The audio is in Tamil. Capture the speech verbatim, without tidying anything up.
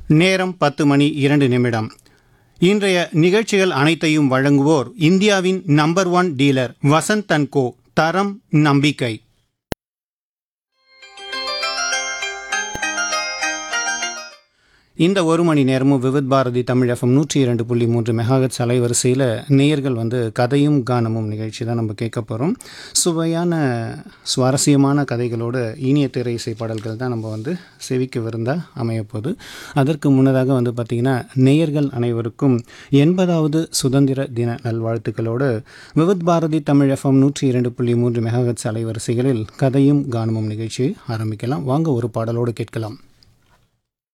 நேரம் பத்து மணி இரண்டு நிமிடம். இன்றைய நிகழ்ச்சிகள் அனைத்தையும் வழங்குவோர் இந்தியாவின் number one dealer Vasanth and கோ. தரம் நம்பிக்கை. இந்த ஒரு மணி நேரமும் விவித் பாரதி தமிழ் எஃப்எம் நூற்றி இரண்டு புள்ளி மூன்று மெகாஹெர்ட்ஸ் அலைவரிசையில் நேயர்கள் வந்து கதையும் கானமும் நிகழ்ச்சி தான் நம்ம கேட்க போகிறோம். சுவையான சுவாரஸ்யமான கதைகளோடு இனிய திரை இசை பாடல்கள் தான் நம்ம வந்து செவிக்கு விருந்தாக அமையப்போகுது. அதற்கு முன்னதாக வந்து பார்த்திங்கன்னா நேயர்கள் அனைவருக்கும் எண்பதாவது சுதந்திர தின நல்வாழ்த்துக்களோடு விவித் பாரதி தமிழ் எஃப்எம் நூற்றி இரண்டு புள்ளி மூன்று மெகாஹெர்ட்ஸ் அலைவரிசைகளில் கதையும் கானமும் நிகழ்ச்சியை ஆரம்பிக்கலாம். வாங்க ஒரு பாடலோடு கேட்கலாம்.